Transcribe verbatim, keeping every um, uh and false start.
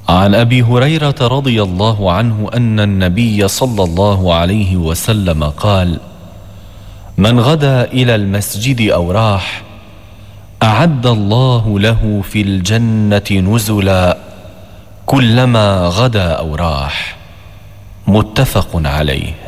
عن أبي هريرة رضي الله عنه أن النبي صلى الله عليه وسلم قال: من غدا إلى المسجد أو راح أعد الله له في الجنة نزلا كلما غدا أو راح. متفق عليه.